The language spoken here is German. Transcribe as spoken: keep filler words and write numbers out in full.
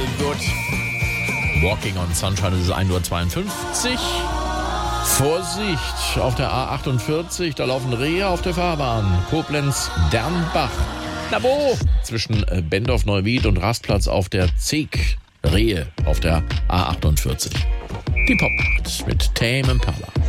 Gut. Walking on Sunshine, es ist ein Uhr zweiundfünfzig. Vorsicht auf der A achtundvierzig, da laufen Rehe auf der Fahrbahn. Koblenz-Dernbach. Na wo? Zwischen Bendorf-Neuwied und Rastplatz auf der Zeek. Rehe auf der A achtundvierzig. Die Popnacht mit Tame Impala.